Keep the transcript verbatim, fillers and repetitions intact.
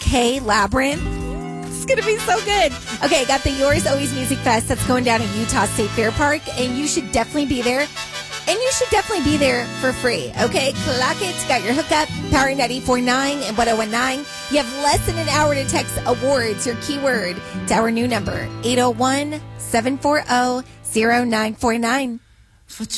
K Labyrinth. It's going to be so good. Okay, got the Yours Always Music Fest that's going down at Utah State Fair Park, and you should definitely be there. And you should definitely be there for free, okay? Clock it. Got your hookup, Power ninety-four point nine and one oh one nine. You have less than an hour to text awards, your keyword, to our new number, eight oh one, seven four zero, zero nine four nine.